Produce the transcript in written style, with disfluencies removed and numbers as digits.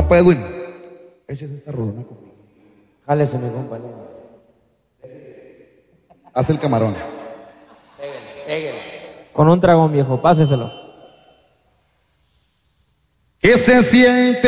Compa Edwin, échese esta rolona conmigo. Jálese, mi compa. Haz el camarón. Pégale. Con un tragón, viejo, páseselo. ¿Qué se siente?